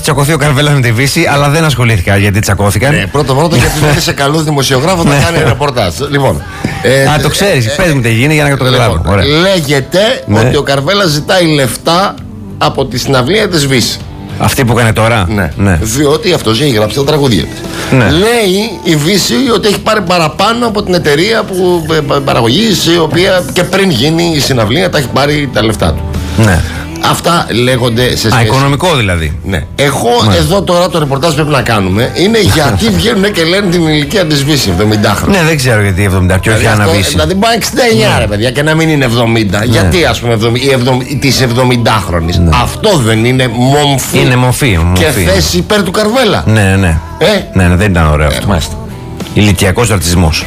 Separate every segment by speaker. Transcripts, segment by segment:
Speaker 1: τσακωθεί ο Καρβέλας με τη Βύση, αλλά δεν ασχολήθηκα γιατί τσακώθηκαν.
Speaker 2: Ναι, πρώτο γιατί δεν σε καλό δημοσιογράφο να κάνει ρεπορτάζ. Λοιπόν.
Speaker 1: Το ξέρεις, πες μου τι γίνει για να το καταλάβω.
Speaker 2: Λέγεται ότι ο Καρβέλας ζητάει λεφτά από τη συναυλία της Βύση.
Speaker 1: Αυτή που έκανε τώρα.
Speaker 2: Ναι. Διότι αυτός έχει γράψει τα τραγούδια της. Ναι. Λέει η Βύση ότι έχει πάρει παραπάνω από την εταιρεία παραγωγής, η οποία και πριν γίνει η συναυλία τα έχει πάρει τα λεφτά του. Ναι. Αυτά λέγονται σε σχέση.
Speaker 1: Οικονομικό δηλαδή.
Speaker 2: Ναι. Εγώ εδώ τώρα το ρεπορτάζ πρέπει να κάνουμε είναι γιατί βγαίνουν και λένε την ηλικία της Βύση, 70 χρόνια.
Speaker 1: Ναι, δεν ξέρω γιατί 70 και όχι Άννα Βύση.
Speaker 2: Δηλαδή πάει 69 ρε παιδιά και να μην είναι 70. Γιατί ας πούμε της 70χρονης. Αυτό δεν είναι μομφή.
Speaker 1: Είναι μομφή.
Speaker 2: Και θέση υπέρ του Καρβέλα.
Speaker 1: Ναι. Ναι, δεν ήταν ωραίο αυτό. Ηλικιακός ρατσισμός.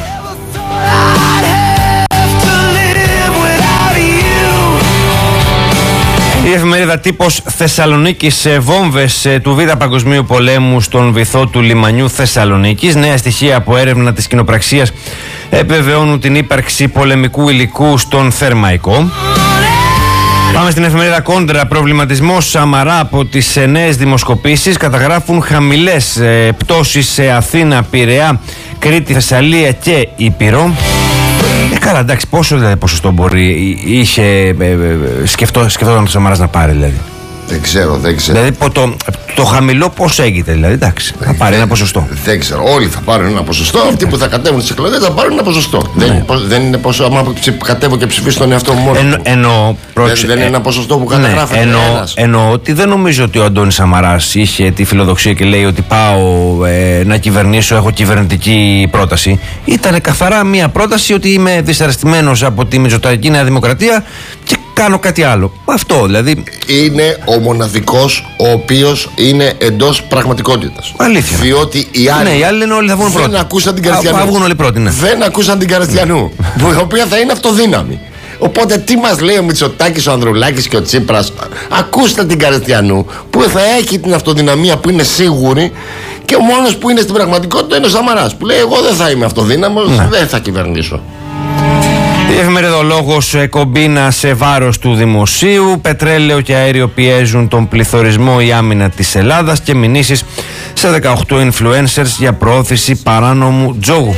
Speaker 1: Η εφημερίδα Τύπος Θεσσαλονίκης, βόμβες του Β' Παγκοσμίου Πολέμου στον βυθό του λιμανιού Θεσσαλονίκης. Νέα στοιχεία από έρευνα της κοινοπραξίας επιβεβαιώνουν την ύπαρξη πολεμικού υλικού στον Θερμαϊκό. Πάμε στην εφημερίδα Κόντρα. Προβληματισμός Σαμαρά από τις νέες δημοσκοπήσεις. Καταγράφουν χαμηλές πτώσεις σε Αθήνα, Πειραιά, Κρήτη, Θεσσαλία και Ήπειρο. Καλά, εντάξει, πόσο δηλαδή ποσοστό μπορεί είχε σκεφτόταν ο Σαμαράς να πάρει δηλαδή?
Speaker 2: Δεν ξέρω.
Speaker 1: Δηλαδή το χαμηλό πώς έγινε δηλαδή, εντάξει, θα πάρει ένα ποσοστό.
Speaker 2: Δεν ξέρω, όλοι θα πάρουν ένα ποσοστό. Αυτοί που θα κατέβουν στις εκλογές θα πάρουν ένα ποσοστό. Δεν είναι πόσο, άμα κατέβω και ψηφίσω τον εαυτό μου μόνο. Δεν είναι ένα ποσοστό που καταγράφει ένας.
Speaker 1: Εννοώ ότι δεν νομίζω ότι ο Αντώνης Σαμαράς είχε τη φιλοδοξία και λέει ότι πάω να κυβερνήσω, έχω κυβερνητική πρόταση. Ήταν καθαρά μία πρόταση ότι είμαι δυσαρεστημένος από τη Μητσοτακική Νέα Δημοκρατία και κάνω κάτι άλλο. Αυτό δηλαδή.
Speaker 2: Είναι ο μοναδικός ο οποίος είναι εντός πραγματικότητας.
Speaker 1: Αλήθεια.
Speaker 2: Διότι οι άλλοι
Speaker 1: λένε όλοι θα βγουν πρώτοι.
Speaker 2: Δεν ακούσαν την Καριστιανού.
Speaker 1: Θα βγουν όλοι πρώτοι, ναι.
Speaker 2: Δεν ακούσαν την Καριστιανού. Η οποία θα είναι αυτοδύναμη. Οπότε τι μας λέει ο Μητσοτάκης, ο Ανδρουλάκης και ο Τσίπρας? Ακούστε την Καριστιανού που θα έχει την αυτοδυναμία που είναι σίγουρη, και ο μόνος που είναι στην πραγματικότητα είναι ο Σαμαράς που λέει εγώ δεν θα είμαι αυτοδύναμος, δεν θα κυβερνήσω.
Speaker 1: Η εφημερίδα Ο Λόγος, κομπίνα σε βάρος του δημοσίου. Πετρέλαιο και αέριο πιέζουν τον πληθωρισμό, η άμυνα της Ελλάδας και μηνύσεις σε 18 influencers για προώθηση παράνομου τζόγου.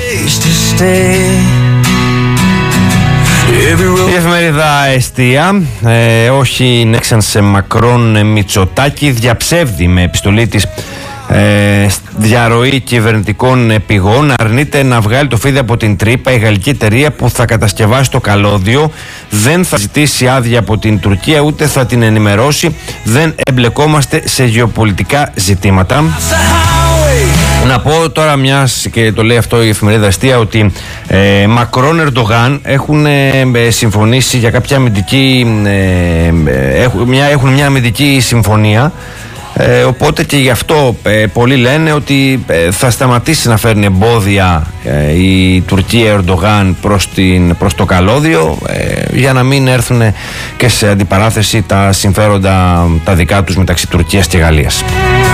Speaker 1: Η εφημερίδα Εστία, όχι νέξαν σε Μακρόν Μητσοτάκη, διαψεύδει με επιστολή της διαρροή κυβερνητικών πηγών. Αρνείται να βγάλει το φίδι από την τρύπα η γαλλική εταιρεία που θα κατασκευάσει το καλώδιο. Δεν θα ζητήσει άδεια από την Τουρκία, ούτε θα την ενημερώσει. Δεν εμπλεκόμαστε σε γεωπολιτικά ζητήματα. Να πω τώρα, μιας και το λέει αυτό η εφημερίδα Αστεία, ότι Μακρόν Ερντογάν έχουν συμφωνήσει για κάποια αμυντική έχουν μια αμυντική συμφωνία. Οπότε και γι' αυτό πολλοί λένε ότι θα σταματήσει να φέρνει εμπόδια η Τουρκία Ερντογάν προς το καλώδιο, για να μην έρθουν και σε αντιπαράθεση τα συμφέροντα τα δικά τους μεταξύ Τουρκίας και Γαλλίας.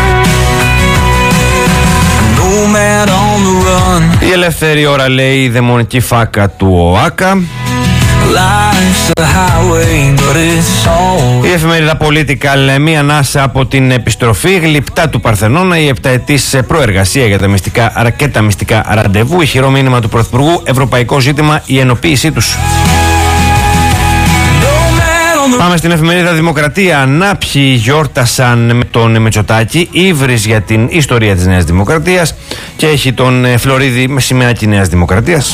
Speaker 1: Η Ελεύθερη Ώρα λέει η δαιμονική φάκα του ΟΑΚΑ. Η εφημερίδα Political, μία ανάσα από την επιστροφή γλυπτά του Παρθενώνα, η επταετής προεργασία για τα μυστικά ραντεβού, ηχηρό μήνυμα του Πρωθυπουργού, ευρωπαϊκό ζήτημα η ενοποίησή τους. Πάμε στην εφημερίδα Δημοκρατία. Νάπιοι γιόρτασαν με τον Μητσοτάκη, ύβρις για την ιστορία της Νέας Δημοκρατίας, και έχει τον Φλωρίδη με σημαίακι Νέας Δημοκρατίας.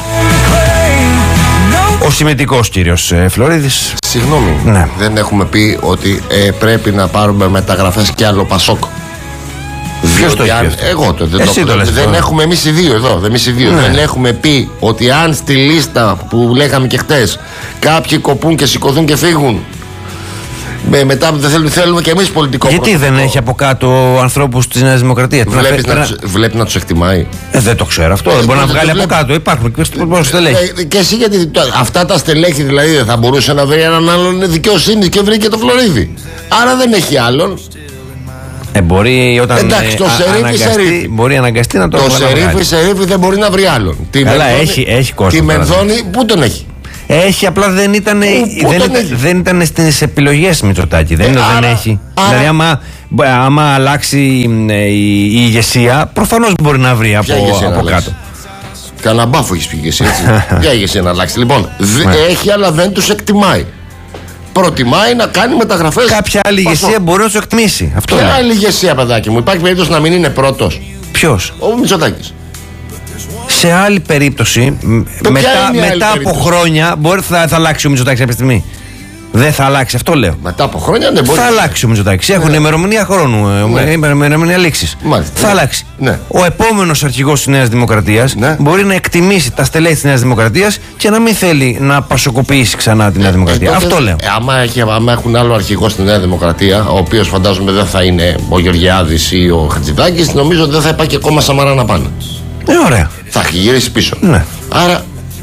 Speaker 1: Ο σημαιτικός κύριος Φλωρίδης.
Speaker 2: Συγγνώμη, δεν έχουμε πει ότι πρέπει να πάρουμε μεταγραφές και άλλο Πασόκ?
Speaker 1: Ποιος το έχει πει αυτό?
Speaker 2: Εγώ δεν έχουμε εμείς οι δύο εδώ. Δεν έχουμε πει ότι αν στη λίστα που λέγαμε και χτες κάποιοι κοπούν και σηκωθούν και φύγουν, μετά δεν θέλουμε και εμείς πολιτικό.
Speaker 1: Γιατί δεν έχει από κάτω ανθρώπους της Νέας Δημοκρατίας?
Speaker 2: Βλέπει να τους εκτιμάει.
Speaker 1: Δεν το ξέρω αυτό. Δεν μπορεί να βγάλει από κάτω. Υπάρχουν και στελέχη.
Speaker 2: Και εσύ γιατί αυτά τα στελέχη δηλαδή δεν θα μπορούσε να βρει έναν άλλον δικαιοσύνη και βρήκε το Φλωρίδη? Άρα δεν έχει άλλον.
Speaker 1: Μπορεί όταν
Speaker 2: εντάξει, το
Speaker 1: αναγκαστεί, μπορεί αναγκαστεί να το
Speaker 2: σερίφι δεν μπορεί να βρει άλλον.
Speaker 1: Καλά, έχει κόσμο.
Speaker 2: Τη Μενδώνη πού τον έχει?
Speaker 1: Έχει, απλά δεν ήταν στις επιλογές Μητσοτάκη. Δεν έχει. Δηλαδή, άμα αλλάξει η ηγεσία, προφανώς μπορεί να βρει από κάτω.
Speaker 2: Κανένα μπάφο έχεις πει εσύ, έτσι. Ποια ηγεσία να αλλάξει? Λοιπόν, έχει, αλλά δεν τους εκτιμάει. Προτιμάει να κάνει μεταγραφές.
Speaker 1: Κάποια άλλη ηγεσία μπορεί να τους εκτιμήσει.
Speaker 2: Ποια άλλη ηγεσία, παιδάκι μου? Υπάρχει περίπτωση να μην είναι πρώτος?
Speaker 1: Ποιος?
Speaker 2: Ο Μητσοτάκης.
Speaker 1: Σε άλλη περίπτωση, μετά από χρόνια, θα αλλάξει ο Μητσοτάκης κάποια στιγμή. Δεν θα αλλάξει, αυτό λέω.
Speaker 2: Μετά από χρόνια δεν μπορεί.
Speaker 1: Θα αλλάξει ο Μητσοτάκης. Έχουν ημερομηνία χρόνου, ημερομηνία λήξης. Θα αλλάξει.
Speaker 2: Ναι.
Speaker 1: Ο επόμενος αρχηγός της Νέας Δημοκρατίας μπορεί να εκτιμήσει τα στελέχη της Νέας Δημοκρατίας και να μην θέλει να πασοκοποιήσει ξανά τη Νέα Δημοκρατία. Αυτό λέω.
Speaker 2: Άμα έχουν άλλο αρχηγό στη Νέα Δημοκρατία, ο οποίος φαντάζομαι δεν θα είναι ο Γεωργιάδης ή ο Χατζηδάκης, νομίζω ότι δεν θα υπάρχει ακόμα Σαμαρά να πάνε.
Speaker 1: Ωραία.
Speaker 2: Θα έχει γυρίσει πίσω.
Speaker 1: Ναι.
Speaker 2: Άρα.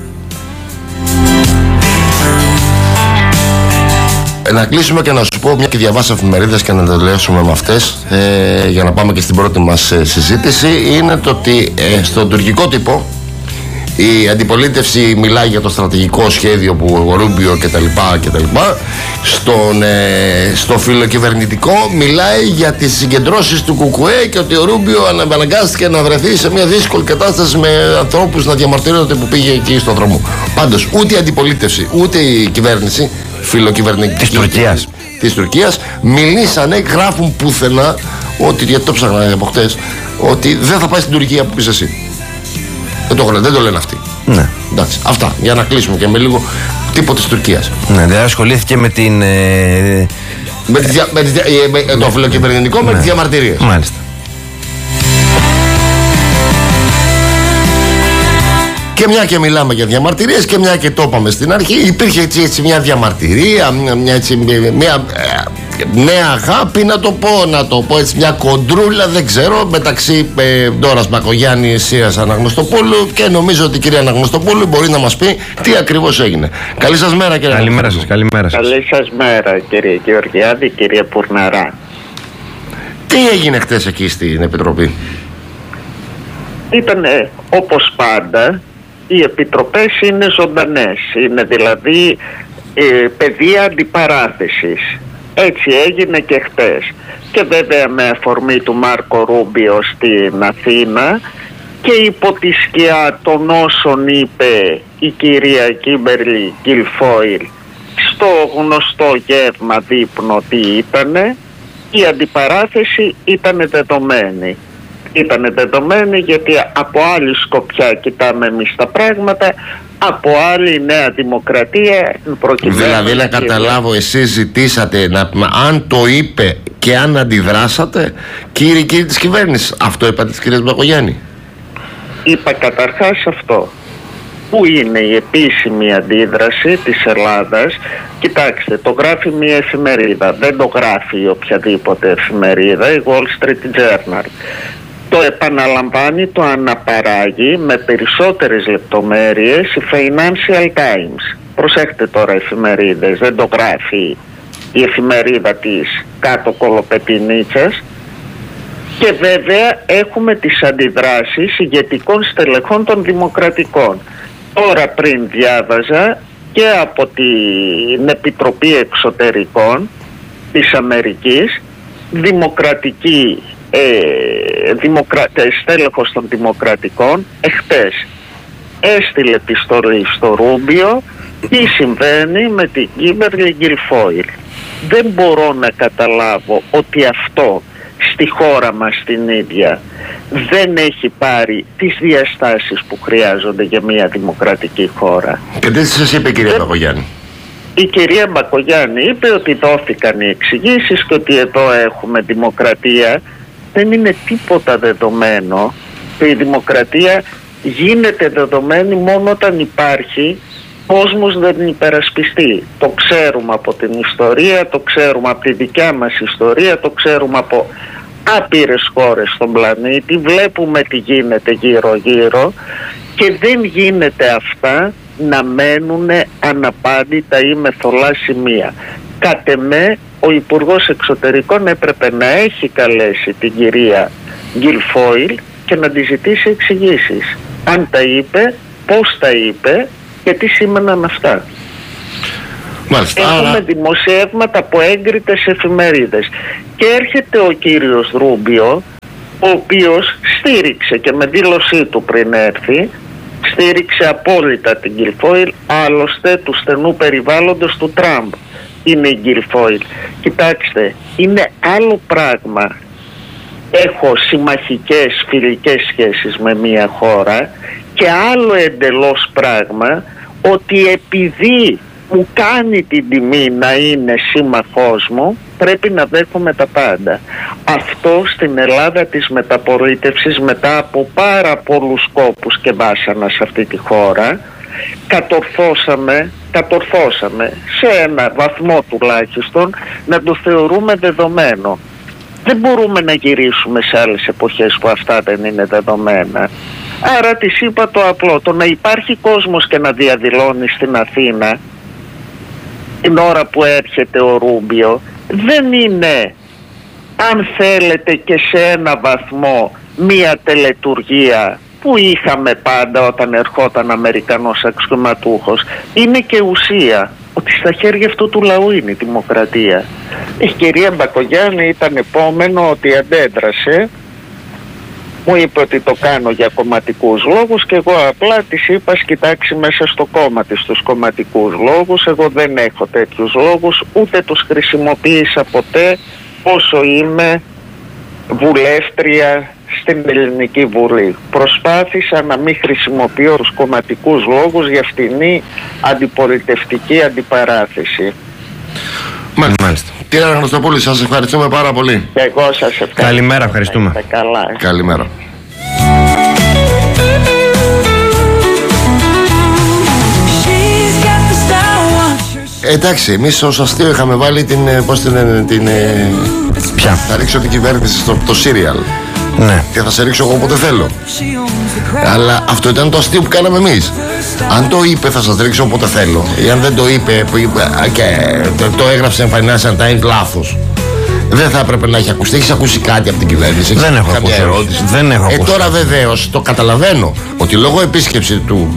Speaker 2: Να κλείσουμε και να σου πω, μια και διαβάσα εφημερίδες και να τελειώσουμε με αυτές, για να πάμε και στην πρώτη μας συζήτηση, είναι το ότι στον τουρκικό τύπο η αντιπολίτευση μιλάει για το στρατηγικό σχέδιο που ο Ρούμπιο κτλ. Στο φιλοκυβερνητικό μιλάει για τις συγκεντρώσεις του ΚΚΕ και ότι ο Ρούμπιο αναγκάστηκε να βρεθεί σε μια δύσκολη κατάσταση με ανθρώπους να διαμαρτύρονται που πήγε εκεί στον δρόμο. Πάντως ούτε η αντιπολίτευση ούτε η κυβέρνηση φιλοκυβερνητική της Τουρκίας μιλήσανε, γράφουν πουθενά ότι, γιατί το ψάχνα από χτες, ότι δεν θα πάει στην Τουρκία που πεις εσύ. Δεν το λένε αυτοί.
Speaker 1: Ναι.
Speaker 2: Εντάξει, αυτά, για να κλείσουμε και με λίγο τύπο της Τουρκίας.
Speaker 1: Ναι, δεν ασχολήθηκε με την...
Speaker 2: το φιλοκυβερνητικό, με τις διαμαρτυρίες.
Speaker 1: Μάλιστα.
Speaker 2: Και μια και μιλάμε για διαμαρτυρίες και μια και το είπαμε στην αρχή, υπήρχε έτσι μια διαμαρτυρία, μια νέα αγάπη, να το πω έτσι, μια κοντρούλα, δεν ξέρω, μεταξύ Ντόρας Μπακογιάννη, Σίας Αναγνωστοπούλου, και νομίζω ότι η κυρία Αναγνωστοπούλου μπορεί να μας πει τι ακριβώς έγινε. Καλή σας μέρα, κύριε.
Speaker 1: Καλημέρα σας.
Speaker 3: Καλή σας μέρα, κύριε Γεωργιάδη, κύριε Πουρναρά.
Speaker 2: Τι έγινε χτες εκεί στην Επιτροπή?
Speaker 3: Ήταν όπως πάντα, οι επιτροπές είναι ζωντανές, είναι δηλαδή πεδία αντιπαράθεσης. Έτσι έγινε και χτες. Και βέβαια με αφορμή του Μάρκο Ρούμπιο στην Αθήνα και υπό τη σκιά των όσων είπε η κυρία Κίμπερλι Γκιλφόιλ στο γνωστό γεύμα δείπνο τι ήτανε, η αντιπαράθεση ήταν δεδομένη. Ήταν δεδομένη γιατί από άλλη σκοπιά κοιτάμε εμείς τα πράγματα, από άλλη η Νέα Δημοκρατία προκειμένου.
Speaker 2: Δηλαδή να καταλάβω, εσείς ζητήσατε αν το είπε και αν αντιδράσατε, κύριοι της κυβέρνησης. Αυτό είπατε της κυρίας Μπακογιάννη?
Speaker 3: Είπα καταρχάς αυτό. Πού είναι η επίσημη αντίδραση της Ελλάδας? Κοιτάξτε, το γράφει μια εφημερίδα, δεν το γράφει οποιαδήποτε εφημερίδα, η Wall Street Journal. Το επαναλαμβάνει, το αναπαράγει με περισσότερες λεπτομέρειες η Financial Times. Προσέχτε τώρα εφημερίδες, δεν το γράφει η εφημερίδα της κάτω κολοπετινίτσας. Και βέβαια έχουμε τις αντιδράσεις ηγετικών στελεχών των Δημοκρατικών. Τώρα πριν διάβαζα και από την Επιτροπή Εξωτερικών της Αμερικής, δημοκρατική στέλεχος των Δημοκρατικών εχθές έστειλε επιστολή στο Ρούμπιο τι συμβαίνει με την Κίμπερλι Γκιλφόιλ. Δεν μπορώ να καταλάβω ότι αυτό στη χώρα μας την ίδια δεν έχει πάρει τις διαστάσεις που χρειάζονται για μια δημοκρατική χώρα.
Speaker 2: Και τι σας είπε η κυρία Μπακογιάννη?
Speaker 3: Η κυρία Μπακογιάννη είπε ότι δόθηκαν οι εξηγήσεις και ότι εδώ έχουμε δημοκρατία. Δεν είναι τίποτα δεδομένο. Η δημοκρατία γίνεται δεδομένη μόνο όταν υπάρχει κόσμος να την υπερασπιστεί. Το ξέρουμε από την ιστορία, το ξέρουμε από τη δικιά μας ιστορία, το ξέρουμε από άπειρες χώρες στον πλανήτη. Βλέπουμε τι γίνεται γύρω-γύρω και δεν γίνεται αυτά να μένουν αναπάντητα ή με θολά σημεία. Κατ' εμέ, ο Υπουργός Εξωτερικών έπρεπε να έχει καλέσει την κυρία Γκιλφόιλ και να τη ζητήσει εξηγήσεις. Αν τα είπε, πώς τα είπε Και τι σήμαιναν αυτά.
Speaker 2: Μάλιστα.
Speaker 3: Έχουμε δημοσιεύματα από έγκριτες εφημερίδες. Και έρχεται ο κύριος Ρούμπιο, ο οποίος στήριξε και με δήλωσή του πριν έρθει, στήριξε απόλυτα την Γκιλφόιλ, άλλωστε του στενού περιβάλλοντος του Τραμπ είναι η Γκιλφόιλ. Κοιτάξτε, είναι άλλο πράγμα. Έχω συμμαχικές φιλικές σχέσεις με μια χώρα και άλλο εντελώς πράγμα ότι επειδή μου κάνει την τιμή να είναι σύμμαχός μου, πρέπει να δέχομαι τα πάντα. Αυτό στην Ελλάδα της μεταπολίτευσης, μετά από πάρα πολλούς κόπους και βάσανα σε αυτή τη χώρα, κατορθώσαμε σε ένα βαθμό τουλάχιστον να το θεωρούμε δεδομένο. Δεν μπορούμε να γυρίσουμε σε άλλες εποχές που αυτά δεν είναι δεδομένα. Άρα της είπα το απλό, το να υπάρχει κόσμος και να διαδηλώνει στην Αθήνα την ώρα που έρχεται ο Ρούμπιο δεν είναι, αν θέλετε, και σε ένα βαθμό μία τελετουργία που είχαμε πάντα όταν ερχόταν Αμερικανός αξιωματούχος. Είναι και ουσία ότι στα χέρια αυτού του λαού είναι η δημοκρατία. Η κυρία Μπακογιάννη ήταν επόμενο ότι αντέδρασε, μου είπε ότι το κάνω για κομματικούς λόγους και εγώ απλά της είπα κοιτάξει μέσα στο κόμμα της τους κομματικούς λόγους. Εγώ δεν έχω τέτοιους λόγους, ούτε τους χρησιμοποίησα ποτέ όσο είμαι βουλεύτρια στην Ελληνική Βουλή. Προσπάθησα να μην χρησιμοποιώ τους κομματικούς λόγους για φτηνή αντιπολιτευτική αντιπαράθεση.
Speaker 2: Μάλιστα. Κύριε Αναγνωστοπούλη, σας ευχαριστούμε πάρα πολύ.
Speaker 3: Και εγώ σας ευχαριστώ.
Speaker 1: Καλημέρα, ευχαριστούμε.
Speaker 3: Καλά.
Speaker 2: Καλημέρα. Εντάξει, εμείς ως αστείο είχαμε βάλει την. Πώς την λένε, την.
Speaker 1: Ποια?
Speaker 2: Θα ρίξω την κυβέρνηση στο serial.
Speaker 1: Ναι.
Speaker 2: Και θα σε ρίξω εγώ όποτε θέλω. Αλλά αυτό ήταν το αστείο που κάναμε εμείς. Αν το είπε, θα σας ρίξω όποτε θέλω. Ή αν δεν το είπε, και το έγραψε Financial Times λάθος, δεν θα έπρεπε να έχει ακουστεί. Έχεις ακούσει κάτι από την κυβέρνηση?
Speaker 1: Δεν έχω ακούσει.
Speaker 2: Ερώτηση?
Speaker 1: Δεν έχω ακούσει.
Speaker 2: Τώρα βεβαίως το καταλαβαίνω ότι λόγω επίσκεψη του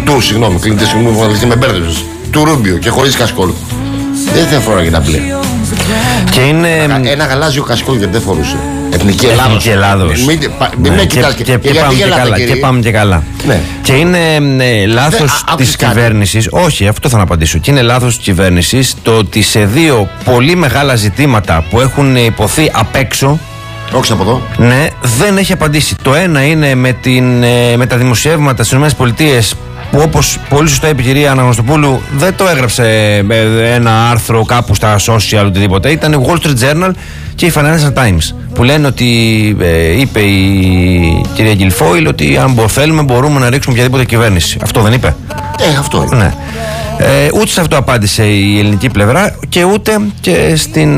Speaker 2: του Ρούμπιο και χωρίς κασκόλ δεν θα φοράγε τα μπλε.
Speaker 1: Και είναι.
Speaker 2: Ένα γαλάζιο κασκόλ γιατί δεν φορούσε. Εθνική
Speaker 1: Ελλάδος.
Speaker 2: Μην με κοιτάς
Speaker 1: και πάμε και καλά.
Speaker 2: Ναι.
Speaker 1: Και είναι λάθος της κυβέρνησης. Όχι, αυτό θα απαντήσω. Και είναι λάθος της κυβέρνησης το ότι σε δύο πολύ μεγάλα ζητήματα που έχουν υποθεί απ' έξω.
Speaker 2: Όχι από εδώ.
Speaker 1: Ναι, δεν έχει απαντήσει. Το ένα είναι με τα δημοσιεύματα στις ΗΠΑ, που όπως πολύ σωστά είπε η κυρία Αναγνωστοπούλου, δεν το έγραψε ένα άρθρο κάπου στα social οτιδήποτε. Ήταν η Wall Street Journal και η Financial Times που λένε ότι είπε η κυρία Γκιλφόιλ ότι αν θέλουμε μπορούμε να ρίξουμε οποιαδήποτε κυβέρνηση. Αυτό δεν είπε?
Speaker 2: Αυτό είναι.
Speaker 1: Ναι. Ούτε σε αυτό απάντησε η ελληνική πλευρά και ούτε και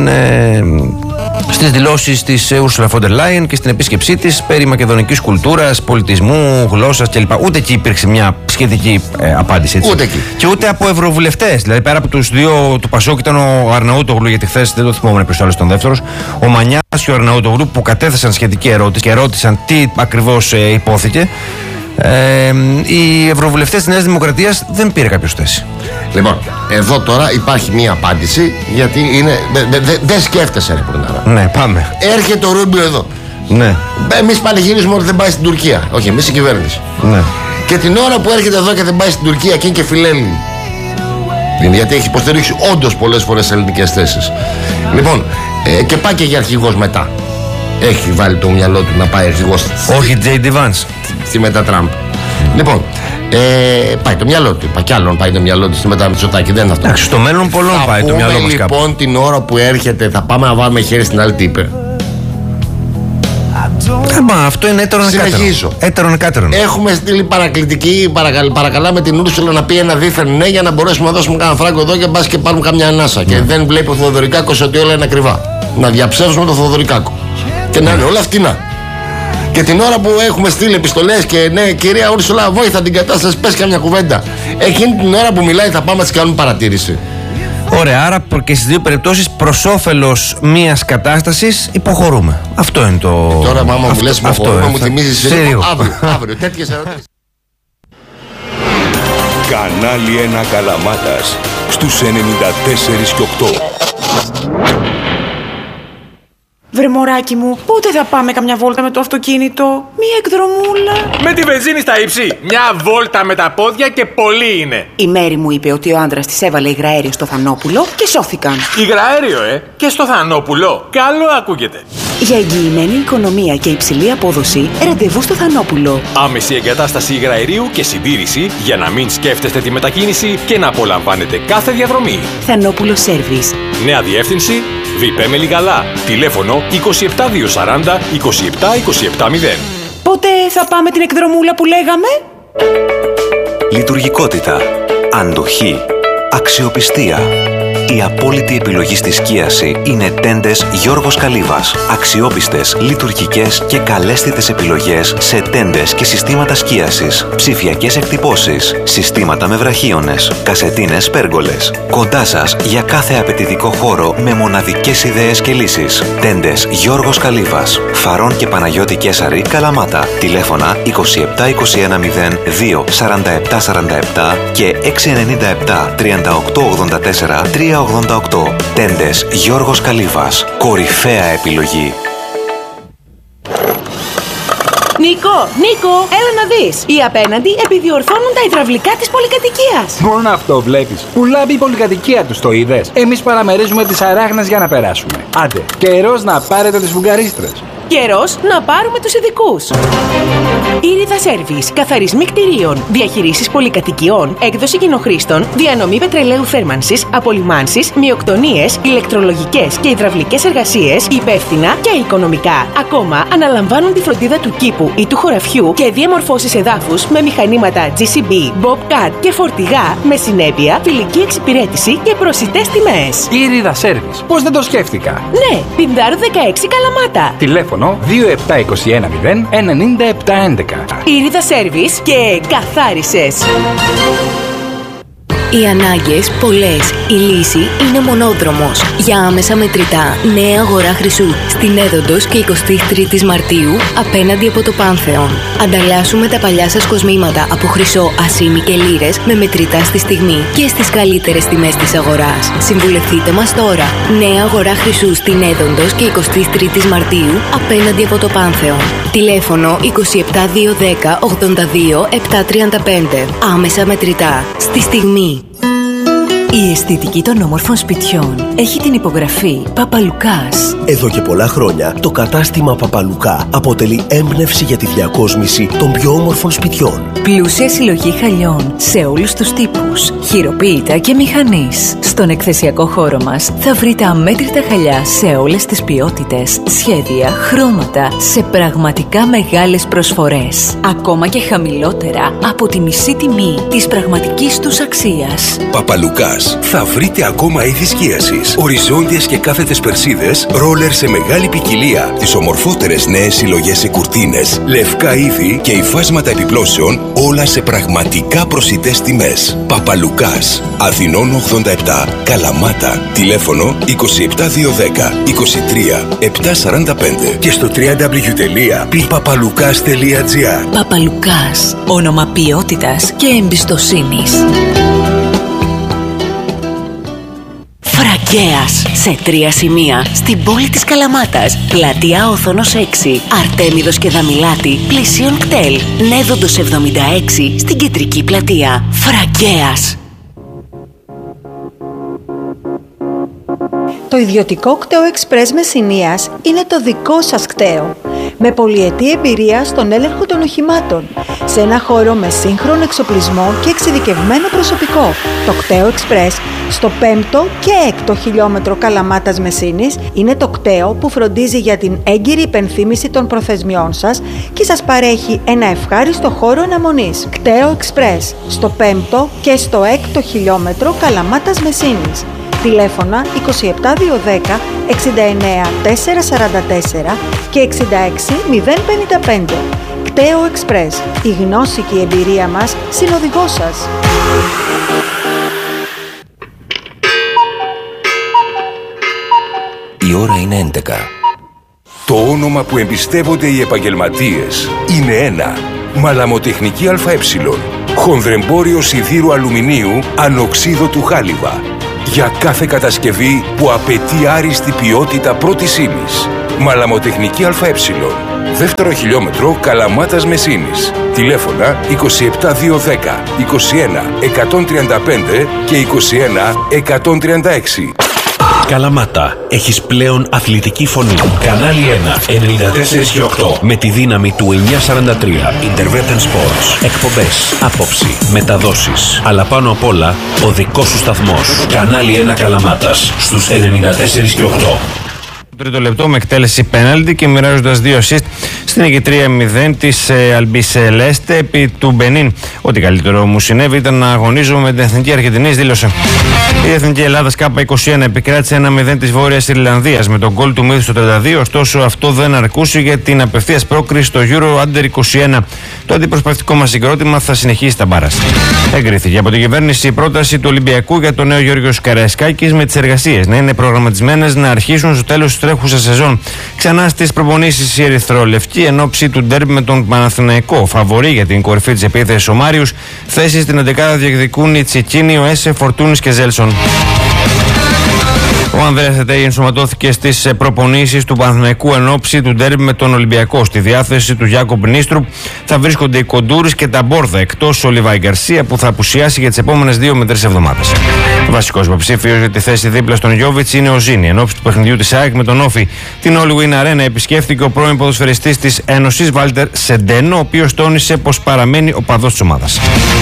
Speaker 1: στις δηλώσεις της Ursula von der Leyen και στην επίσκεψή της περί μακεδονικής κουλτούρας, πολιτισμού, γλώσσας κλπ. Ούτε εκεί υπήρξε μια σχετική απάντηση. Έτσι.
Speaker 2: Ούτε εκεί.
Speaker 1: Και ούτε από ευρωβουλευτές. Δηλαδή πέρα από τους δύο του Πασόκ ήταν ο Αρναούτογλου, γιατί χθες δεν το θυμόμουν ποιος άλλος ήταν δεύτερος, ο Μανιάς και ο Αρναούτογλου που κατέθεσαν σχετική ερώτηση και ρώτησαν τι ακριβώς υπόθηκε. Οι ευρωβουλευτές της Νέας Δημοκρατίας δεν πήρε κάποιος θέση.
Speaker 2: Λοιπόν, εδώ τώρα υπάρχει μία απάντηση, γιατί είναι. Δεν σκέφτεσαι, ρε Πουρνάρα.
Speaker 1: Ναι, πάμε.
Speaker 2: Έρχεται ο Ρούμπιο εδώ.
Speaker 1: Ναι.
Speaker 2: Εμείς πανηγυρίζουμε ότι δεν πάει στην Τουρκία. Όχι, εμείς η κυβέρνηση.
Speaker 1: Ναι.
Speaker 2: Και την ώρα που έρχεται εδώ και δεν πάει στην Τουρκία, και είναι και φιλέλληνη. Γιατί έχει υποστηρίξει όντως πολλές φορές ελληνικές θέσεις. Λοιπόν, και πάει και για αρχηγός μετά. Έχει βάλει το μυαλό του να πάει αρχηγός.
Speaker 1: Όχι, J.D. Vance.
Speaker 2: Στη μετά Τραμπ. Λοιπόν, πάει το μυαλό του. Είπα κι άλλον πάει το μυαλό του στη μετά Μητσοτάκη. Δεν είναι αυτό.
Speaker 1: Στο μέλλον πολλών πάει το μυαλό μας κάπου.
Speaker 2: Λοιπόν, την ώρα που έρχεται, θα πάμε να βάλουμε χέρι στην άλλη, τι είπε?
Speaker 1: Μα αυτό είναι έτερον
Speaker 2: συνεχίζω.
Speaker 1: Έτερον.
Speaker 2: Έχουμε στείλει παρακλητική, παρακαλάμε την Ούρσουλα να πει ένα δίθεν ναι για να μπορέσουμε να δώσουμε κανένα φράγκο εδώ και μπας και πάρουμε καμιά ανάσα. Και δεν βλέπει ο Θοδωρικάκος ότι όλα είναι ακριβά. Να διαψεύσουμε τον Θοδωρικάκο. Και να είναι όλα φτηνά. Και την ώρα που έχουμε στείλει επιστολές και ναι, κυρία Ούρσουλα, βόηθα την κατάσταση, πες καμιά κουβέντα. Εκείνη την ώρα που μιλάει θα πάμε να της κάνουμε παρατήρηση.
Speaker 1: Ωραία, άρα και στις δύο περιπτώσεις προς όφελος μιας κατάστασης υποχωρούμε. Αυτό είναι το.
Speaker 2: Τώρα, μάμα μου λες υποχωρούμε, μου θυμίζεις
Speaker 1: αύριο.
Speaker 2: Αύριο, τέτοιες ερωτήσεις.
Speaker 4: Κανάλι 1 Καλαμάτας στους 94 και 8.
Speaker 5: Βρε μωράκι μου, πότε θα πάμε καμιά βόλτα με το αυτοκίνητο? Μία εκδρομούλα.
Speaker 6: Με τη βενζίνη στα ύψη. Μια βόλτα με τα πόδια και πολύ είναι.
Speaker 5: Η Μέρη μου είπε ότι ο άντρας της έβαλε υγραέριο στο Θανόπουλο και σώθηκαν.
Speaker 6: Υγραέριο, και στο Θανόπουλο. Καλό ακούγεται.
Speaker 5: Για εγγυημένη οικονομία και υψηλή απόδοση, ραντεβού στο Θανόπουλο.
Speaker 6: Άμεση εγκατάσταση υγραερίου και συντήρηση για να μην σκέφτεστε τη μετακίνηση και να απολαμβάνετε κάθε διαδρομή.
Speaker 5: Θανόπουλο Σέρβις.
Speaker 6: Νέα διεύθυνση Βιπέ Λιγαλά. Τηλέφωνο 27240 27270.
Speaker 5: Πότε θα πάμε την εκδρομούλα που λέγαμε?
Speaker 7: Λειτουργικότητα, αντοχή, αξιοπιστία. Η απόλυτη επιλογή στη σκίαση είναι τέντες Γιώργος Καλύβας. Αξιόπιστες, λειτουργικές και καλέσθητες επιλογές σε τέντες και συστήματα σκίασης, ψηφιακές εκτυπώσεις, συστήματα με βραχίονες, κασετίνες πέργολες. Κοντά σας για κάθε απαιτητικό χώρο με μοναδικές ιδέες και λύσεις. Τέντες Γιώργος Καλύβας. Φαρών και Παναγιώτη Κέσαρη, Καλαμάτα. Τηλέφωνα 27210 24747 και 697 3884 388. Τέντες Γιώργος Καλύβας. Κορυφαία επιλογή.
Speaker 8: Νίκο, έλα να δεις. Οι απέναντι επιδιορθώνουν τα υδραυλικά της πολυκατοικίας.
Speaker 9: Μόνο αυτό βλέπεις. Πουλάει η πολυκατοικία τους, το είδες? Εμείς παραμερίζουμε τις αράχνες για να περάσουμε. Άντε, καιρός να πάρετε τις βουλγαρίστρες.
Speaker 8: Καιρός να πάρουμε τους ειδικούς. Ήριδα Σέρβις, καθαρισμοί κτηρίων, διαχειρήσεις πολυκατοικιών, έκδοση κοινοχρήστων, διανομή πετρελαίου θέρμανσης, απολυμάνσεις, μειοκτονίες, ηλεκτρολογικές και υδραυλικές εργασίες, υπεύθυνα και οικονομικά. Ακόμα αναλαμβάνουν τη φροντίδα του κήπου ή του χωραφιού και διαμορφώσεις εδάφους με μηχανήματα GCB, Bobcat και φορτηγά με συνέπεια, φιλική εξυπηρέτηση και προσιτές τιμές.
Speaker 9: Ήριδα Σέρβις, πώς δεν το σκέφτηκα?
Speaker 8: Ναι, Πινδάρου 16 Καλαμάτα.
Speaker 9: Τηλέφωνο 27210 9711.
Speaker 8: Ήριδα Σέρβις και καθάρισες.
Speaker 10: Οι ανάγκες πολλές. Η λύση είναι μονόδρομος. Για άμεσα μετρητά, νέα αγορά Χρυσού στην Έδοντος και 23 Μαρτίου απέναντι από το Πάνθεον. Ανταλλάσσουμε τα παλιά σας κοσμήματα από χρυσό, ασήμι και λίρες με μετρητά στη στιγμή και στις καλύτερες τιμές της αγοράς. Συμβουλευτείτε μας τώρα. Νέα αγορά Χρυσού στην Έδοντος και 23 Μαρτίου απέναντι από το Πάνθεον. Τηλέφωνο 27210 82 735. Άμεσα μετρητά. Στη στιγμή.
Speaker 11: Η αισθητική των όμορφων σπιτιών έχει την υπογραφή Παπαλουκάς.
Speaker 12: Εδώ και πολλά χρόνια το κατάστημα Παπαλουκά αποτελεί έμπνευση για τη διακόσμηση των πιο όμορφων σπιτιών.
Speaker 11: Πλούσια συλλογή χαλιών σε όλους τους τύπους, χειροποίητα και μηχανής. Στον εκθεσιακό χώρο μας θα βρείτε αμέτρητα χαλιά σε όλες τις ποιότητες, σχέδια, χρώματα, σε πραγματικά μεγάλες προσφορές. Ακόμα και χαμηλότερα από τη μισή τιμή της πραγματικής τους αξίας.
Speaker 4: Παπαλουκάς. Θα βρείτε ακόμα είδη σκίασης, οριζόντιες και κάθετες περσίδες, ρόλερ σε μεγάλη ποικιλία, τις ομορφότερες νέες συλλογές σε κουρτίνες, λευκά είδη και υφάσματα επιπλώσεων, όλα σε πραγματικά προσιτές τιμές. Παπαλουκάς, Αθηνών 87, Καλαμάτα. Τηλέφωνο 27210 23 745 και στο www.pipapalukas.gr.
Speaker 11: Παπαλουκάς, όνομα ποιότητας και εμπιστοσύνης.
Speaker 10: Φραγκέας, σε 3 σημεία στην πόλη της Καλαμάτας. Πλατεία Όθωνος 6, Αρτέμιδος και Δαμιλάτη, πλησίον κτέλ. Νέδοντος 76, στην κεντρική πλατεία. Φραγκέας.
Speaker 13: Το ιδιωτικό κτέο Εξπρές Μεσσηνίας είναι το δικό σας κτέο. Με πολυετή εμπειρία στον έλεγχο των οχημάτων, σε ένα χώρο με σύγχρονο εξοπλισμό και εξειδικευμένο προσωπικό. Το κτέο Εξπρές στο 5ο και 6ο χιλιόμετρο Καλαμάτας Μεσσήνης είναι το κτέο που φροντίζει για την έγκυρη υπενθύμηση των προθεσμιών σας και σας παρέχει ένα ευχάριστο χώρο αναμονής. Κτέο Εξπρές στο 5ο και στο 6ο χιλιόμετρο Καλαμάτας Μεσσήνης. Τηλέφωνα 27210 69 444 και 66 055. Κτέο Εξπρές. Η γνώση και η εμπειρία μας συνοδηγός σας.
Speaker 4: Η ώρα είναι 11. Το όνομα που εμπιστεύονται οι επαγγελματίες είναι ένα. Μαλαμοτεχνική ΑΕ. Χονδρεμπόριο σιδήρου αλουμινίου ανοξίδωτου χάλιβα. Για κάθε κατασκευή που απαιτεί άριστη ποιότητα πρώτης ύλης. Μαλαμοτεχνική ΑΕ. Δεύτερο χιλιόμετρο Καλαμάτας Μεσίνης. Τηλέφωνα 27210 21 135 και 21 136.
Speaker 14: Καλαμάτα, έχεις πλέον αθλητική φωνή. Κανάλι 1, 94 και 8. Με τη δύναμη του 943. Interverten Sports. Εκπομπές, άποψη, μεταδόσεις. Αλλά πάνω απ' όλα, ο δικός σου σταθμός. Κανάλι 1 Καλαμάτας, στους 94 και 8.
Speaker 1: Τρίτο λεπτό με εκτέλεση πέναλτι και μοιράζοντας 2 assist στην νικητρία 0 της Αλμπισελέστε επί του Μπενίν. Ό,τι καλύτερο μου συνέβη ήταν να αγωνίζομαι με την Εθνική Αργεντινής, δήλωσε. Η Εθνική Ελλάδας K21 επικράτησε 1-0 της Βόρειας Ιρλανδίας με τον γκολ του Μύθου στο 32, ωστόσο αυτό δεν αρκούσε για την απευθείας πρόκριση στο Euro Under 21. Το αντιπροσωπευτικό μας συγκρότημα θα συνεχίσει τα μπάρας. Εγκρίθηκε από την κυβέρνηση η πρόταση του Ολυμπιακού για τον νέο Γιώργο Καραϊσκάκης με τις εργασίες να είναι προγραμματισμένες να αρχίσουν στο τέλος της τρέχουσα σεζόν. Ξανά στις προπονήσεις η Ερυθρόλευκη εν ώψη του ντέρμπι με τον Παναθηναϊκό. Φαβορί για την κορυφή της επίθεσης ο Μάριος. Θέσεις στην 11η διεκδικούν οι Τσικίνιο, Έσε, Φορτούνης και Ζέλσον. Ο Ανδρέας Ετέη ενσωματώθηκε στις προπονήσεις του Παναθηναϊκού εν ώψη του ντέρμπι με τον Ολυμπιακό. Στη διάθεση του Γιάκομπ Νίστρουπ θα βρίσκονται οι Κοντούρης και τα Μπόρδα, εκτός ο Λιβάη Γκαρσία που θα απουσιάσει για τις επόμενες 2 με 3 εβδομάδες. Βασικός υποψήφιος για τη θέση δίπλα στον Γιόβιτς είναι ο Ζήνη. Εν ώψη του παιχνιδιού της ΑΕΚ με τον Όφη, την All Win Arena επισκέφθηκε ο πρώην ποδοσφαιριστής της Ένωσης Βάλτερ Σεντένο, ο οποίος τόνισε πως παραμένει οπαδός της ομάδας.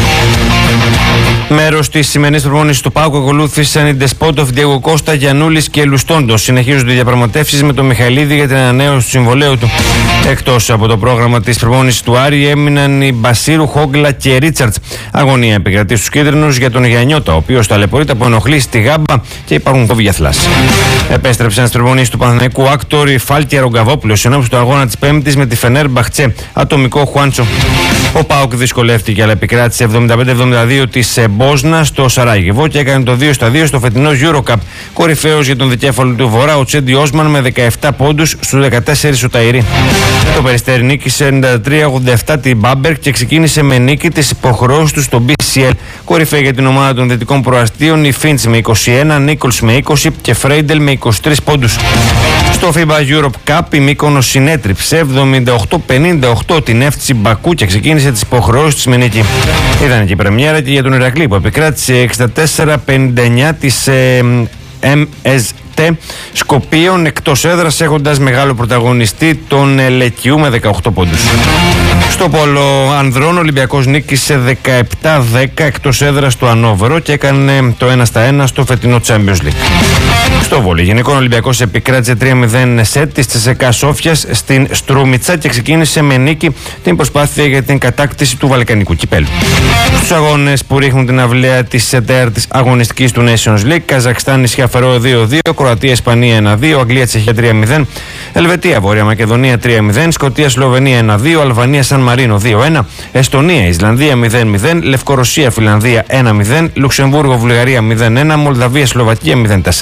Speaker 1: Μέρος της σημερινής προπόνησης του ΠΑΟΚ ακολούθησαν οι Ντεσπότοφ, Διέγκο Κώστα, Γιαννούλης και Λουστόντος. Συνεχίζονται οι διαπραγματεύσεις με τον Μιχαηλίδη για την ανανέωση του συμβολαίου του. Εκτός από το πρόγραμμα της προπόνησης του Άρη έμειναν οι Μπασίρου, Χόγκλα και Ρίτσαρτς. Αγωνία επικρατεί στους κίτρινους για τον Γιαννιώτα, ο οποίος ταλαιπωρείται από ενοχλήσεις στη γάμπα και υπάρχουν φόβοι για θλάση. Επέστρεψαν στις προπονήσεις του Παναθηναϊκού Άκτορ, Φάλκια Ρογκαβόπουλος ενώπιση του αγώνα της Πέμπτης με τη Φενέρ Μπαχτσέ, ατομικό Χουάντσο. Ο ΠΑΟΚ δυσκολεύτηκε αλλά επικράτησε 75-72 της Μπόσνα στο Σαράγεβο και έκανε το 2-2 στο φετινό Eurocup. Κορυφαίος για τον δικέφαλο του Βορρά ο Τσέντι Όσμαν με 17 πόντους στους 14 ο Ταϊρή. Το Περιστέρι νίκησε 93-87 την Μπάμπερκ και ξεκίνησε με νίκη τις υποχρεώσεις του στο BCL. Κορυφαία για την ομάδα των δυτικών προαστίων η Φίντς με 21, Νίκολς με 20 και Φρέιντελ με 23 πόντους. Στο FIBA Europe Cup η Μύκονος συνέτριψε 78-58 την FC Μπακού και ξεκίνησε τις υποχρεώσεις της με νίκη. Ήταν και η πρεμιέρα και για τον Ηρακλή που επικράτησε 64-59 της MST Σκοπίων εκτός έδρας, έχοντας μεγάλο πρωταγωνιστή τον Λεκιού με 18 πόντους. Στο πόλο ανδρών ο Ολυμπιακός νίκησε 17-10 εκτός έδρας του Ανόβερο και έκανε το 1-1 στο φετινό Champions League. Στο βόλεϊ γυναικών ο Ολυμπιακός επικράτησε 3-0 σετ της Τσεσεκά Σόφιας στην Στρούμιτσα και ξεκίνησε με νίκη την προσπάθεια για την κατάκτηση του Βαλκανικού κυπέλου. Στους αγώνες που ρίχνουν την αυλαία της τέταρτης αγωνιστικής του Nations League, Καζακστάν Νησιά Φερόε 2-2, Κροατία Ισπανία 1-2, Αγγλία Τσεχία 3-0, Ελβετία Βόρεια Μακεδονία 3-0, Σκωτία Σλοβενία 1-2, Αλβανία Σαν Μαρίνο 2-1, Εστονία Ισλανδία 0-0, Λευκορωσία Φιλανδία 1-0, Λουξεμβούργο Βουλγαρία 0-1, Μολδαβία Σλοβακία 0-4.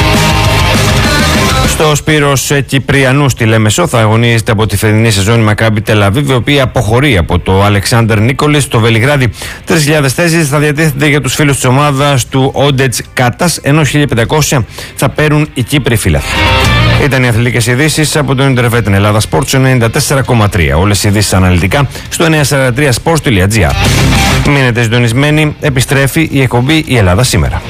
Speaker 1: Στο Σπύρος Κυπριανού στη Λέμεσο θα αγωνίζεται από τη φετινή σεζόν η Μακάμπι Τελαβίβ, η οποία αποχωρεί από το Αλεξάνδερ Νίκολης στο Βελιγράδι. 3.000 θέσεις θα διατίθενται για τους φίλους της ομάδας του Όντετς Κάτας, ενώ 1.500 θα παίρνουν οι Κύπροι φίλαθλοι. Ήταν οι αθλητικές ειδήσεις από το Interverten Ελλάδα Sports 94,3. Όλες οι ειδήσεις αναλυτικά στο 943sports.gr. Μείνετε συντονισμένοι, επιστρέφει η εκπομπή «Η Ελλάδα σήμερα».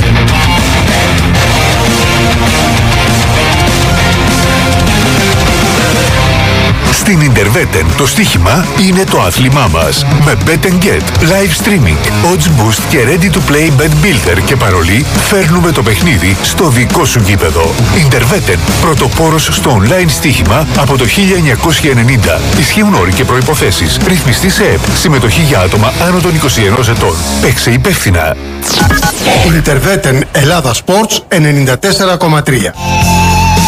Speaker 15: Στην Interverten το στοίχημα είναι το άθλημά μας. Με Bet & Get, live streaming, odds boost και ready to play bet builder και παρολί φέρνουμε το παιχνίδι στο δικό σου γήπεδο. Interverten, πρωτοπόρος στο online στοίχημα από το 1990. Ισχύουν όροι και προϋποθέσεις. Ρυθμιστή σε ΕΠ. Συμμετοχή για άτομα άνω των 21 ετών. Παίξε υπεύθυνα.
Speaker 16: Interverten Ελλάδα Sports 94,3.